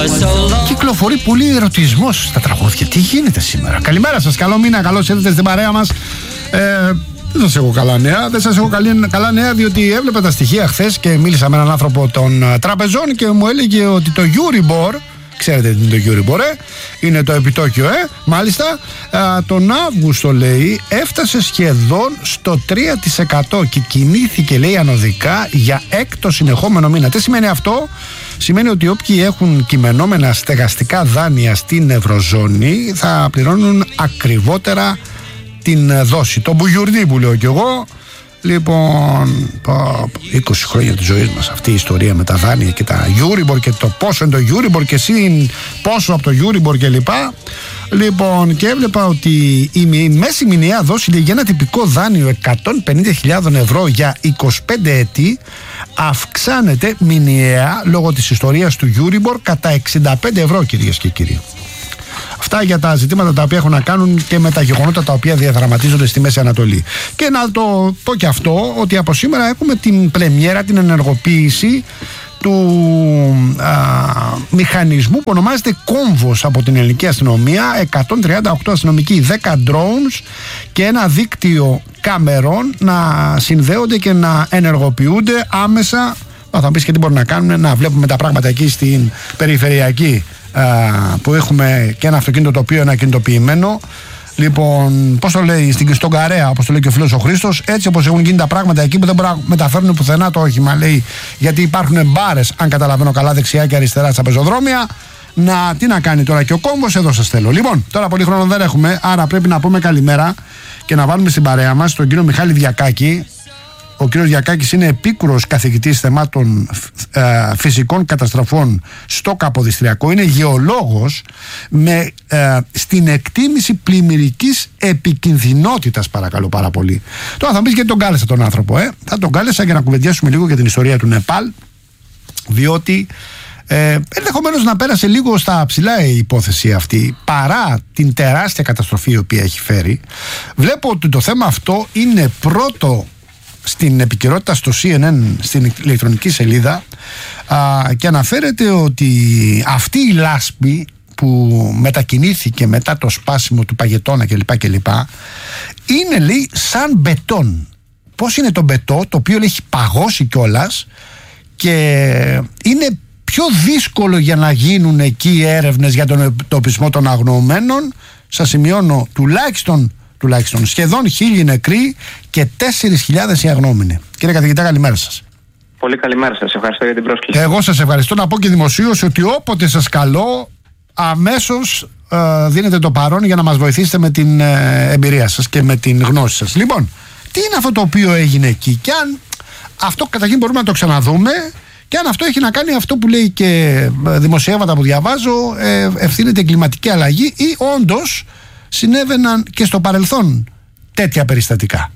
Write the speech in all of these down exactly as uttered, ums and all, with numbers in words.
Κυκλοφορεί πολύ ερωτισμός στα τραγούδια. Τι γίνεται σήμερα? Καλημέρα σας, καλό μήνα, καλώς ήρθατε στην παρέα μας. ε, Δεν σας έχω καλά νέα. Δεν σας έχω καλή, καλά νέα, διότι έβλεπα τα στοιχεία χθες και μίλησα με έναν άνθρωπο των τραπεζών και μου έλεγε ότι το Euribor, ξέρετε τι είναι το Euribor, ε? Είναι το επιτόκιο, ε? Μάλιστα, α, τον Αύγουστο, λέει, έφτασε σχεδόν στο τρία τοις εκατό και κινήθηκε, λέει, ανωδικά για έκτο συνεχόμενο μήνα. Τι σημαίνει αυτό? Σημαίνει ότι όποιοι έχουν κειμενόμενα στεγαστικά δάνεια στην Ευρωζώνη θα πληρώνουν ακριβότερα την δόση. Το μπουγιουρδί που λέω κι εγώ. Λοιπόν, είκοσι χρόνια της ζωής μας αυτή η ιστορία με τα δάνεια και τα Euribor και το πόσο είναι το Euribor και συν πόσο από το Euribor και λοιπά. Λοιπόν, και έβλεπα ότι η μέση μηνιαία δόση για ένα τυπικό δάνειο εκατόν πενήντα χιλιάδες ευρώ για είκοσι πέντε έτη αυξάνεται μηνιαία λόγω της ιστορίας του Euribor κατά εξήντα πέντε ευρώ, κυρίες και κύριοι. Αυτά για τα ζητήματα τα οποία έχουν να κάνουν και με τα γεγονότα τα οποία διαδραματίζονται στη Μέση Ανατολή. Και να το πω και αυτό, ότι από σήμερα έχουμε την πρεμιέρα, την ενεργοποίηση του α, μηχανισμού που ονομάζεται κόμβος από την ελληνική αστυνομία. εκατόν τριάντα οκτώ αστυνομικοί, δέκα drones και ένα δίκτυο κάμερων να συνδέονται και να ενεργοποιούνται άμεσα. Θα μου πεις και τι μπορούν να κάνουν, να βλέπουμε τα πράγματα εκεί στην περιφερειακή, που έχουμε και ένα αυτοκίνητο το οποίο είναι ακινητοποιημένο. Λοιπόν, πώς το λέει, στην, στον Καρέα, όπως το λέει και ο φίλος ο Χρήστος, έτσι όπως έχουν γίνει τα πράγματα εκεί που δεν μπορούν να μεταφέρουν πουθενά το όχημα, λέει, γιατί υπάρχουν μπάρες, αν καταλαβαίνω καλά, δεξιά και αριστερά στα πεζοδρόμια. Να, τι να κάνει τώρα και ο κόμβος, εδώ σας θέλω. Λοιπόν, τώρα πολύ χρόνο δεν έχουμε, άρα πρέπει να πούμε καλημέρα και να βάλουμε στην παρέα μας τον κύριο Μιχάλη Διακάκη. Ο κύριος Διακάκης είναι επίκουρος καθηγητής θεμάτων ε, φυσικών καταστροφών στο Καποδιστριακό. Είναι γεωλόγος με, ε, στην εκτίμηση πλημμυρικής επικινδυνότητας, παρακαλώ πάρα πολύ. Τώρα θα μου πεις γιατί τον κάλεσα τον άνθρωπο. Ε? Θα τον κάλεσα για να κουβεντιάσουμε λίγο για την ιστορία του Νεπάλ, διότι ε, ενδεχομένως να πέρασε λίγο στα ψηλά η υπόθεση αυτή, παρά την τεράστια καταστροφή η οποία έχει φέρει. Βλέπω ότι το θέμα αυτό είναι πρώτο στην επικαιρότητα στο σι εν εν, στην ηλεκτρονική σελίδα, α, και αναφέρεται ότι αυτή η λάσπη που μετακινήθηκε μετά το σπάσιμο του παγετώνα κλπ, κλπ είναι, λέει, σαν μπετόν. Πώς είναι το μπετό, το οποίο έχει παγώσει κιόλας και είναι πιο δύσκολο για να γίνουν εκεί έρευνες για τον εντοπισμό των αγνοωμένων. Σας σημειώνω τουλάχιστον τουλάχιστον σχεδόν χίλιοι νεκροί και τέσσερις χιλιάδες οι αγνώμενοι. Κύριε καθηγητά, καλημέρα σας. Πολύ καλημέρα σας, ευχαριστώ για την πρόσκληση. Εγώ σας ευχαριστώ. Να πω και δημοσίως ότι όποτε σας καλώ, αμέσως ε, δίνετε το παρόν για να μας βοηθήσετε με την ε, εμπειρία σας και με την γνώση σας. Λοιπόν, τι είναι αυτό το οποίο έγινε εκεί και αν αυτό καταρχήν μπορούμε να το ξαναδούμε και αν αυτό έχει να κάνει αυτό που λέει και δημοσιεύματα που διαβάζω, ε, ευθύνεται κλιματική αλλαγή ή όντως συνέβαιναν και στο παρελθόν τέτοια περιστατικά.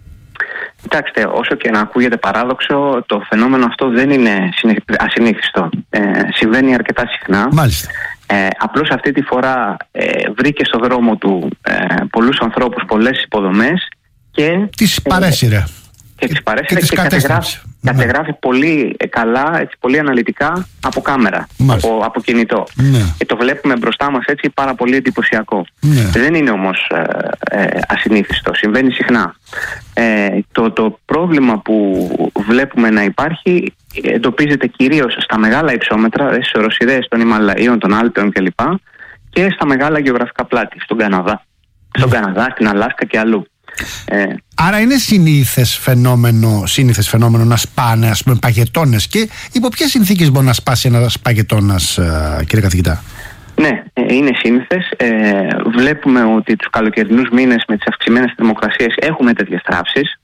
Κοιτάξτε, όσο και να ακούγεται παράδοξο, το φαινόμενο αυτό δεν είναι ασυνήθιστο. Ε, συμβαίνει αρκετά συχνά. Μάλιστα. Ε, απλώς αυτή τη φορά ε, βρήκε στο δρόμο του ε, πολλούς ανθρώπους, πολλές υποδομές και τις παρέσυρε. Και τις παρέσυρε και, και, και κατεγράφει, κατεγράφει πολύ καλά, έτσι, πολύ αναλυτικά από κάμερα, από, από κινητό. Ναι. Και το βλέπουμε μπροστά μας έτσι πάρα πολύ εντυπωσιακό. Ναι. Δεν είναι όμως ε, ε, ασυνήθιστο, συμβαίνει συχνά. Ε, το, το πρόβλημα που βλέπουμε να υπάρχει εντοπίζεται κυρίως στα μεγάλα υψόμετρα, στις οροσειρές των Ιμαλαίων, των Άλπαιων κλπ. Και στα μεγάλα γεωγραφικά πλάτη, στον Καναδά, στον Καναδά, στην Αλάσκα και αλλού. Ε, Άρα είναι συνήθες φαινόμενο, συνήθες φαινόμενο να σπάνε, ας πούμε, παγετώνες, και υπό ποιες συνθήκες μπορεί να σπάσει ένας παγετώνας, κύριε καθηγητά? Ναι, είναι σύνηθες. Ε, βλέπουμε ότι τους καλοκαιρινούς μήνες με τις αυξημένες θερμοκρασίες έχουμε τέτοιες θράψεις.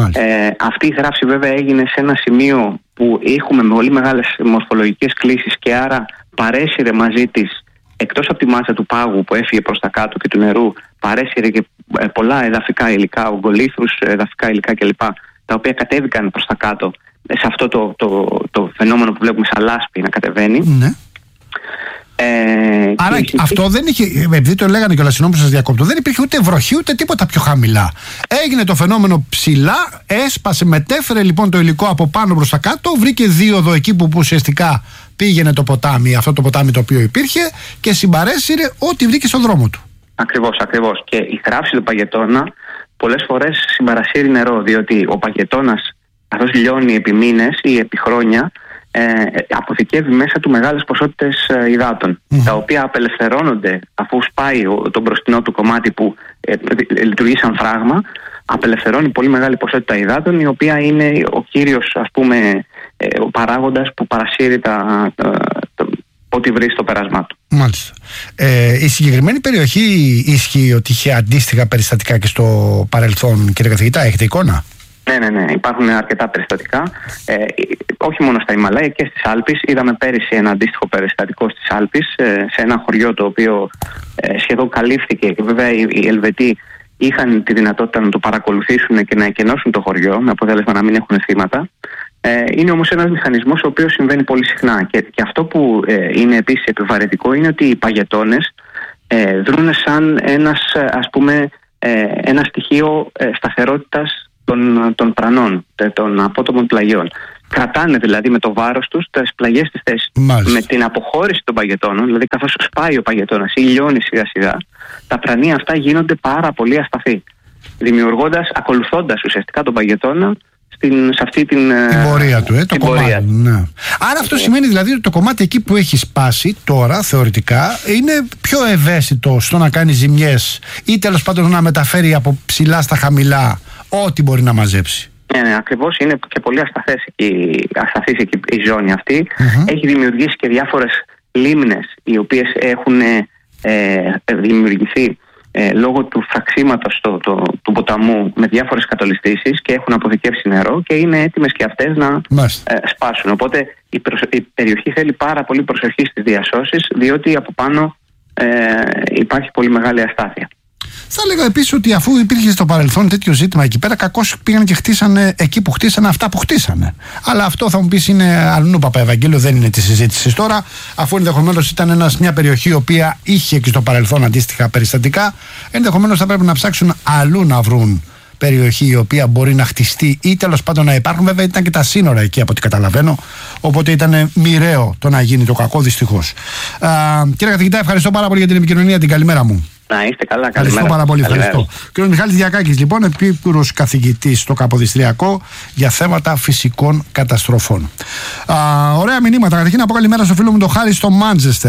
Ε, αυτή η θράψη βέβαια έγινε σε ένα σημείο που έχουμε πολύ μεγάλες μορφολογικές κλίσεις και άρα παρέσυρε μαζί της, εκτός από τη μάζα του πάγου που έφυγε προς τα κάτω και του νερού, παρέσυρε και πολλά εδαφικά υλικά, ογκολίθρους, εδαφικά υλικά κλπ, τα οποία κατέβηκαν προς τα κάτω σε αυτό το, το, το φαινόμενο που βλέπουμε σαν λάσπη να κατεβαίνει. Ναι. Ε, Άρα και... αυτό δεν είχε, επειδή το λέγανε κιόλας, συγγνώμη που σας διακόπτω, δεν υπήρχε ούτε βροχή ούτε τίποτα πιο χαμηλά. Έγινε το φαινόμενο ψηλά, έσπασε, μετέφερε λοιπόν το υλικό από πάνω προς τα κάτω, βρήκε δίωδο εκεί που ουσιαστικά πήγαινε το ποτάμι, αυτό το ποτάμι το οποίο υπήρχε, και συμπαρέσυρε ό,τι βρήκε στον δρόμο του. Ακριβώς, ακριβώς. Και η θράψη του Παγετώνα πολλές φορές συμπαρασύρει νερό, διότι ο Παγετώνας, καθώς λιώνει επί μήνες ή επί χρόνια, ε, αποθηκεύει μέσα του μεγάλες ποσότητες ε, υδάτων, mm. τα οποία απελευθερώνονται αφού σπάει ο, το μπροστινό του κομμάτι που ε, λειτουργεί σαν φράγμα, απελευθερώνει πολύ μεγάλη ποσότητα υδάτων, η οποία είναι ο κύριος, ας πούμε, ε, ο παράγοντας που παρασύρει τα, τα, τα, ό,τι βρει στο πέρασμά του. Μάλιστα. Ε, η συγκεκριμένη περιοχή ισχύει ότι είχε αντίστοιχα περιστατικά και στο παρελθόν, κύριε καθηγητά, έχετε εικόνα? Ναι, ναι, ναι. Υπάρχουν αρκετά περιστατικά. Ε, όχι μόνο στα Ιμαλάια, και στις Άλπεις. Είδαμε πέρυσι ένα αντίστοιχο περιστατικό στις Άλπεις, ε, σε ένα χωριό το οποίο ε, σχεδόν καλύφθηκε. Και βέβαια οι, οι Ελβετοί είχαν τη δυνατότητα να το παρακολουθήσουν και να εκενώσουν το χωριό, με αποτέλεσμα να μην έχουν θύματα. Ε, είναι όμως ένας μηχανισμός ο οποίος συμβαίνει πολύ συχνά. Και, και αυτό που ε, είναι επίσης επιβαρυντικό είναι ότι οι παγετώνες ε, δρούν σαν ένας, ας πούμε, ε, ένα στοιχείο ε, σταθερότητας των, των πρανών, των απότομων πλαγιών. Κρατάνε δηλαδή με το βάρος τους τις πλαγιές της θέσης. Με την αποχώρηση των παγετώνων, δηλαδή καθώς σπάει ο παγετώνας ή λιώνει σιγά σιγά, τα πρανία αυτά γίνονται πάρα πολύ ασταθή, δημιουργώντας, ακολουθώντας ουσιαστικά τον παγετώνα στην, σε αυτή την, την πορεία του, ε, το κομμάτι. Ναι. Άρα αυτό σημαίνει δηλαδή ότι το κομμάτι εκεί που έχει σπάσει τώρα θεωρητικά είναι πιο ευαίσθητο στο να κάνει ζημιές ή τέλος πάντων να μεταφέρει από ψηλά στα χαμηλά ό,τι μπορεί να μαζέψει. Ναι, ναι, ακριβώς. Είναι και πολύ ασταθές εκεί, ασταθής εκεί η ζώνη αυτή. Mm-hmm. Έχει δημιουργήσει και διάφορες λίμνες οι οποίες έχουν ε, δημιουργηθεί ε, λόγω του φραξίματος το, το, του ποταμού με διάφορες κατολιστήσεις και έχουν αποθηκεύσει νερό και είναι έτοιμες και αυτές να ε, σπάσουν. Οπότε η, προσ- η περιοχή θέλει πάρα πολύ προσοχή στις διασώσεις, διότι από πάνω ε, υπάρχει πολύ μεγάλη αστάθεια. Θα έλεγα επίσης ότι αφού υπήρχε στο παρελθόν τέτοιο ζήτημα εκεί πέρα, κακώς πήγαν και χτίσανε εκεί που χτίσανε αυτά που χτίσανε. Αλλά αυτό θα μου πεις είναι αλλού Παπαευαγγέλιο, δεν είναι τη συζήτηση τώρα. Αφού ενδεχομένως ήταν ένας, μια περιοχή η οποία είχε και στο παρελθόν αντίστοιχα περιστατικά, ενδεχομένως θα πρέπει να ψάξουν αλλού να βρουν περιοχή η οποία μπορεί να χτιστεί ή τέλος πάντων να υπάρχουν. Βέβαια ήταν και τα σύνορα εκεί από ό,τι καταλαβαίνω. Οπότε ήταν μοιραίο το να γίνει το κακό, δυστυχώς. Κύριε καθηγητά, ευχαριστώ πάρα πολύ για την επικοινωνία. Την καλημέρα μου. Να είστε καλά, καλημέρα. Ευχαριστώ πάρα πολύ. Ευχαριστώ. Κύριος Μιχάλης Διακάκης, λοιπόν, επίκουρος καθηγητής στο Καποδιστριακό για θέματα φυσικών καταστροφών. Α, ωραία μηνύματα. Καταρχήν να πω καλημέρα στο φίλο μου τον Χάρη στο Μάντσεστερ.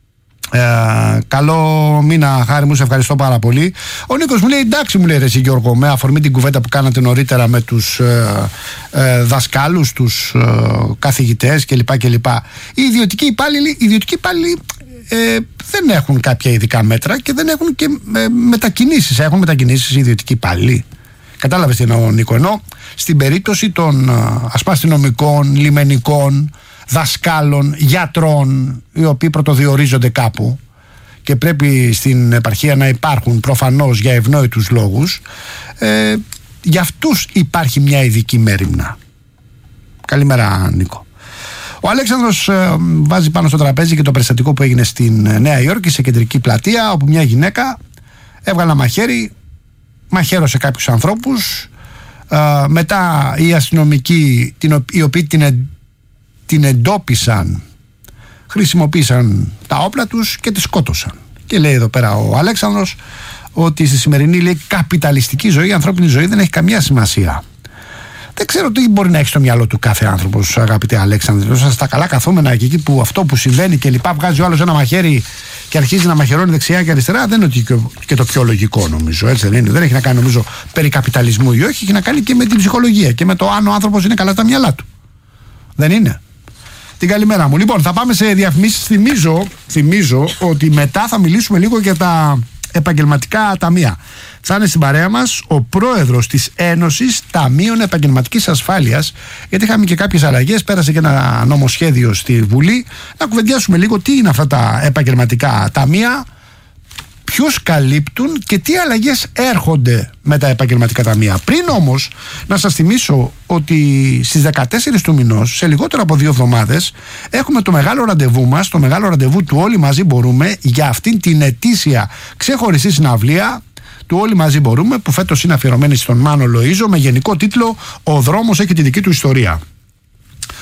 Ε, καλό μήνα, Χάρη μου, σε ευχαριστώ πάρα πολύ. Ο Νίκος μου λέει: εντάξει, μου λέει ρε εσύ Γιώργο, με αφορμή την κουβέντα που κάνατε νωρίτερα με τους ε, ε, δασκάλους, τους ε, καθηγητές κλπ. κλπ. Οι ιδιωτικοί υπάλληλοι, οι ιδιωτικοί υπάλληλοι ε, δεν έχουν κάποια ειδικά μέτρα και δεν έχουν και ε, μετακινήσεις. Έχουν μετακινήσεις οι ιδιωτικοί υπάλληλοι. Κατάλαβες τι εννοώ, Νίκο? Ενώ στην περίπτωση των ε, αστυνομικών, λιμενικών, δασκάλων, γιατρών, οι οποίοι πρωτοδιορίζονται κάπου και πρέπει στην επαρχία να υπάρχουν προφανώς για ευνόητους λόγους, ε, για αυτούς υπάρχει μια ειδική μέριμνα. Καλημέρα, Νίκο. Ο Αλέξανδρος ε, βάζει πάνω στο τραπέζι και το περιστατικό που έγινε στην Νέα Υόρκη, σε κεντρική πλατεία, όπου μια γυναίκα έβγαλε μαχαίρι, μαχαίρωσε κάποιους ανθρώπους, ε, μετά οι αστυνομικοί, την, οι οποίοι την την εντόπισαν, χρησιμοποίησαν τα όπλα τους και τη σκότωσαν. Και λέει εδώ πέρα ο Αλέξανδρος ότι στη σημερινή, λέει, καπιταλιστική ζωή, η ανθρώπινη ζωή δεν έχει καμία σημασία. Δεν ξέρω τι μπορεί να έχει στο μυαλό του κάθε άνθρωπος, αγαπητέ Αλέξανδρε. Στα καλά καθόμενα και εκεί που αυτό που συμβαίνει και λοιπά, βγάζει ο άλλος ένα μαχαίρι και αρχίζει να μαχαιρώνει δεξιά και αριστερά, δεν είναι ότι και το πιο λογικό, νομίζω. Έτσι δεν είναι. Δεν έχει να κάνει, νομίζω, περί καπιταλισμού ή όχι, έχει να κάνει και με την ψυχολογία και με το αν ο άνθρωπος είναι καλά στα μυαλά του. Δεν είναι? Την καλημέρα μου. Λοιπόν, θα πάμε σε διαφημίσεις. Θυμίζω, θυμίζω ότι μετά θα μιλήσουμε λίγο για τα επαγγελματικά ταμεία. Θα είναι στην παρέα μας ο πρόεδρος της Ένωσης Ταμείων Επαγγελματικής Ασφάλειας, γιατί είχαμε και κάποιες αλλαγές. Πέρασε και ένα νομοσχέδιο στη Βουλή. Να κουβεντιάσουμε λίγο τι είναι αυτά τα επαγγελματικά ταμεία, ποιους καλύπτουν και τι αλλαγές έρχονται με τα επαγγελματικά ταμεία. Πριν όμως να σας θυμίσω ότι στις δεκατέσσερις του μηνός, σε λιγότερο από δύο εβδομάδες, έχουμε το μεγάλο ραντεβού μας, το μεγάλο ραντεβού του Όλοι Μαζί Μπορούμε, για αυτήν την ετήσια ξεχωριστή συναυλία του Όλοι Μαζί Μπορούμε, που φέτος είναι αφιερωμένη στον Μάνο Λοΐζο, με γενικό τίτλο «Ο δρόμος έχει τη δική του ιστορία».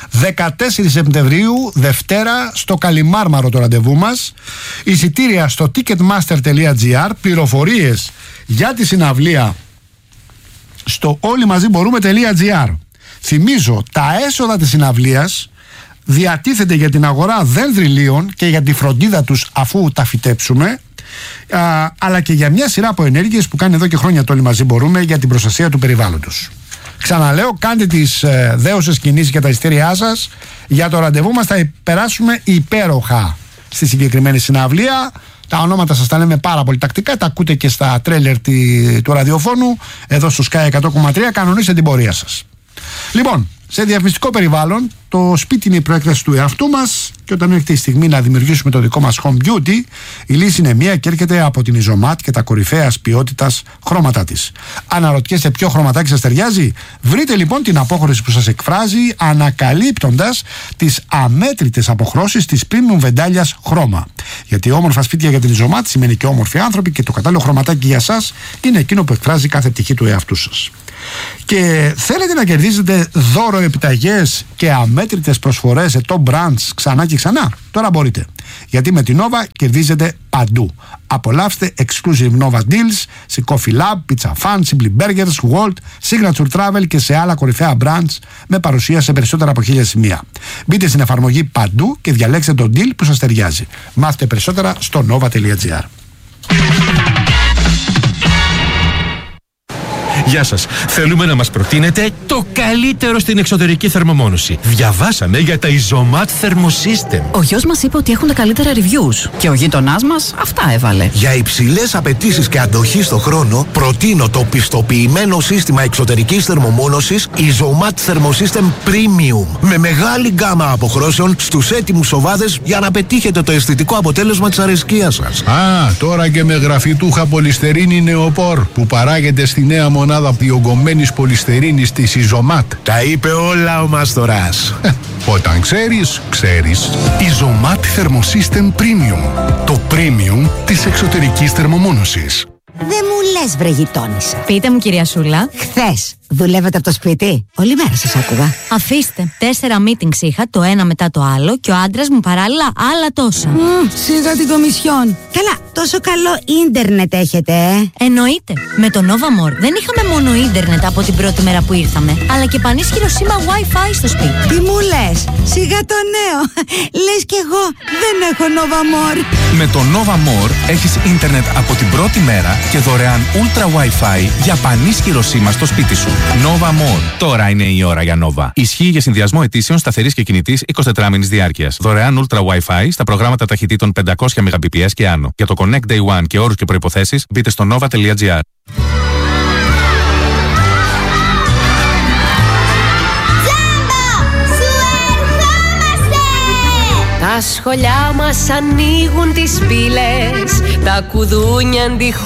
δεκατέσσερις Σεπτεμβρίου, Δευτέρα, στο Καλιμάρμαρο το ραντεβού μας. Εισιτήρια στο ticketmaster τελεία gr. Πληροφορίες για τη συναυλία στο όλοι μαζί μπορούμε τελεία gr. Θυμίζω, τα έσοδα της συναυλίας διατίθεται για την αγορά δένδρυλίων και για τη φροντίδα τους αφού τα φυτέψουμε, α, αλλά και για μια σειρά από ενέργειες που κάνει εδώ και χρόνια το όλοι μαζί μπορούμε για την προστασία του περιβάλλοντος. Ξαναλέω, κάντε τις ε, δέουσες κινήσεις και τα εισιτήριά σας για το ραντεβού μας. Θα περάσουμε υπέροχα στη συγκεκριμένη συναυλία. Τα ονόματα σας τα λέμε πάρα πολύ τακτικά, τα ακούτε και στα τρέλερ τη, του ραδιοφώνου εδώ στο Sky εκατό κόμμα τρία. Κανονίστε την πορεία σας. Λοιπόν, σε διαφημιστικό περιβάλλον, το σπίτι είναι η προέκταση του εαυτού μας και όταν έρχεται η στιγμή να δημιουργήσουμε το δικό μας home beauty, η λύση είναι μία και έρχεται από την Isomat και τα κορυφαίας ποιότητας χρώματά της. Αναρωτιέστε ποιο χρωματάκι σας ταιριάζει? Βρείτε λοιπόν την απόχρωση που σας εκφράζει, ανακαλύπτοντας τις αμέτρητες αποχρώσεις της premium βεντάλιας χρώμα. Γιατί όμορφα σπίτια για την Isomat σημαίνει και όμορφοι άνθρωποι και το κατάλληλο χρωματάκι για σας είναι εκείνο που εκφράζει κάθε πτυχή του εαυτού σας. Και θέλετε να κερδίσετε δώρο, επιταγές και αμέτρητες προσφορές σε top brands ξανά και ξανά? Τώρα μπορείτε. Γιατί με την Nova κερδίζετε παντού. Απολαύστε exclusive Nova deals σε Coffee Lab, Pizza Fun, Simply Burgers, Walt, Signature Travel και σε άλλα κορυφαία brands με παρουσία σε περισσότερα από χίλια σημεία. Μπείτε στην εφαρμογή παντού και διαλέξτε τον deal που σας ταιριάζει. Μάθετε περισσότερα στο nova τελεία gr. Γεια σας. Θέλουμε να μας προτείνετε το καλύτερο στην εξωτερική θερμομόνωση. Διαβάσαμε για τα Isomat Thermosystem. Ο γιος μας είπε ότι έχουν τα καλύτερα reviews και ο γείτονάς μας αυτά έβαλε. Για υψηλές απαιτήσεις και αντοχή στο χρόνο, προτείνω το πιστοποιημένο σύστημα εξωτερικής θερμομόνωσης Isomat Thermosystem Premium. Με μεγάλη γκάμα αποχρώσεων στους έτοιμους σοβάδες για να πετύχετε το αισθητικό αποτέλεσμα της αρεσκίας σας. Α, τώρα και με γραφιτούχα πολυστερίνη νεοπόρ που παράγεται στη νέα μονάδα διογκωμένης πολυστερίνης της Isomat. Τα είπε όλα ο Μάστορας. Ε, όταν ξέρεις, ξέρεις. Isomat Thermosystem Premium. Το premium της εξωτερικής θερμομόνωσης. Δεν μου λες, βρε γειτόνισσα. Πείτε μου, κυρία Σούλα. Χθες δουλεύατε από το σπίτι? Όλη μέρα σας άκουγα. Αφήστε. Τέσσερα meetings είχα, το ένα μετά το άλλο, και ο άντρας μου παράλληλα άλλα τόσα. Mm, σιγά την κομισιόν. Καλά, τόσο καλό ίντερνετ έχετε, ε? Εννοείται. Με το Nova More δεν είχαμε μόνο ίντερνετ από την πρώτη μέρα που ήρθαμε, αλλά και πανίσχυρο σήμα Wi-Fi στο σπίτι. Τι μου λες? Σιγά το νέο. Λες κι εγώ δεν έχω Nova More. Με το Nova More έχεις ίντερνετ από την πρώτη μέρα και δωρεάν Ultra Wi-Fi για πανίσχυρο σήμα στο σπίτι σου. Nova More. Τώρα είναι η ώρα για Nova. Ισχύει για συνδυασμό ετήσεων σταθερής και κινητής εικοσιτετράμηνης διάρκειας. Δωρεάν Ultra Wi-Fi στα προγράμματα ταχυτήτων πεντακόσια Mbps και άνω. Για το Connect Day One και όρους και προϋποθέσεις μπείτε στο nova τελεία gr. Τα σχολιά μας ανοίγουν τις πύλες, τα κουδούνια αντιχ